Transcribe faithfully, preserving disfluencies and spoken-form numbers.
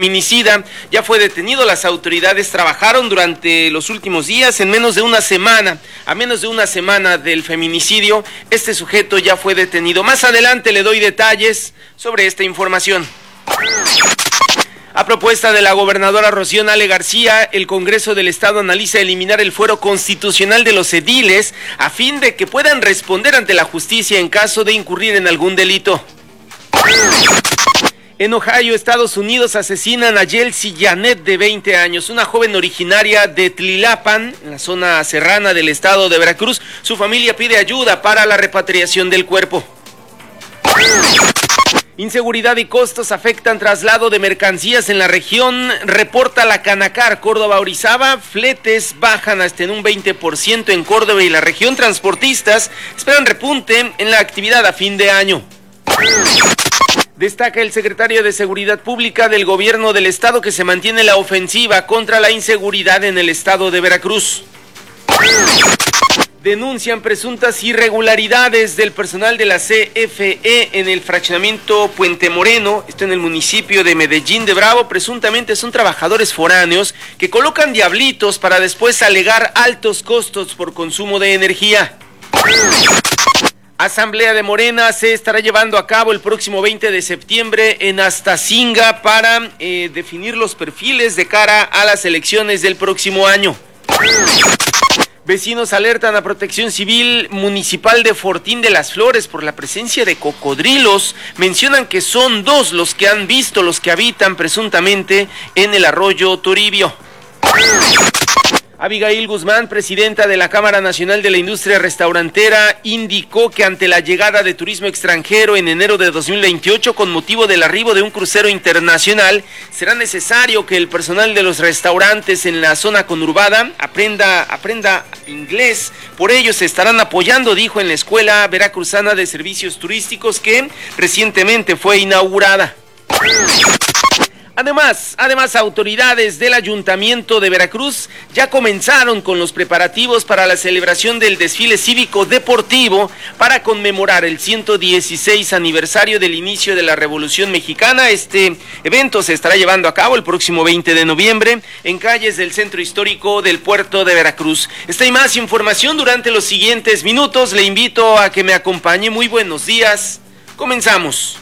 feminicida ya fue detenido. Las autoridades trabajaron durante los últimos días. En menos de una semana, a menos de una semana del feminicidio, este sujeto ya fue detenido. Más adelante le doy detalles sobre esta información. A propuesta de la gobernadora Rocío Nale García, el Congreso del Estado analiza eliminar el fuero constitucional de los ediles a fin de que puedan responder ante la justicia en caso de incurrir en algún delito. En Ohio, Estados Unidos, asesinan a Yeltsin Janet, de veinte años, una joven originaria de Tlilapan, en la zona serrana del estado de Veracruz. Su familia pide ayuda para la repatriación del cuerpo. Inseguridad y costos afectan traslado de mercancías en la región, reporta la Canacar. Córdoba Orizaba, fletes bajan hasta en un veinte por ciento en Córdoba y la región. Transportistas esperan repunte en la actividad a fin de año. Destaca el secretario de Seguridad Pública del Gobierno del Estado que se mantiene la ofensiva contra la inseguridad en el estado de Veracruz. Denuncian presuntas irregularidades del personal de la C F E en el fraccionamiento Puente Moreno, esto en el municipio de Medellín de Bravo. Presuntamente son trabajadores foráneos que colocan diablitos para después alegar altos costos por consumo de energía. Asamblea de Morena se estará llevando a cabo el próximo veinte de septiembre en Astacinga para eh, definir los perfiles de cara a las elecciones del próximo año. Vecinos alertan a Protección Civil Municipal de Fortín de las Flores por la presencia de cocodrilos. Mencionan que son dos los que han visto, los que habitan presuntamente en el arroyo Toribio. Abigail Guzmán, presidenta de la Cámara Nacional de la Industria Restaurantera, indicó que ante la llegada de turismo extranjero en enero de dos mil veintiocho con motivo del arribo de un crucero internacional, será necesario que el personal de los restaurantes en la zona conurbada aprenda, aprenda inglés. Por ello se estarán apoyando, dijo, en la Escuela Veracruzana de Servicios Turísticos que recientemente fue inaugurada. Además, además, autoridades del Ayuntamiento de Veracruz ya comenzaron con los preparativos para la celebración del desfile cívico deportivo para conmemorar el ciento dieciséis aniversario del inicio de la Revolución Mexicana. Este evento se estará llevando a cabo el próximo veinte de noviembre en calles del centro histórico del puerto de Veracruz. Esta y más información durante los siguientes minutos. Le invito a que me acompañe. Muy buenos días. Comenzamos.